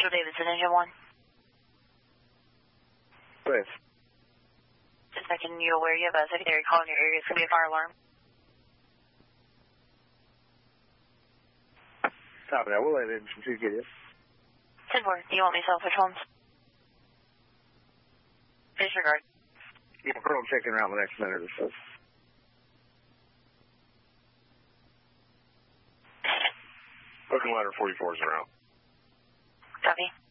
Central Davidson, Engine 1. Please. Just making you aware you have a secondary call in your area. It's going to be a fire alarm. Copy that. We'll let Engine 2 get you. 10-4. Do you want me to sell which ones? Disregard. Yeah, Pearl checking around the next minute or so. Booking ladder 44 is around. Copy.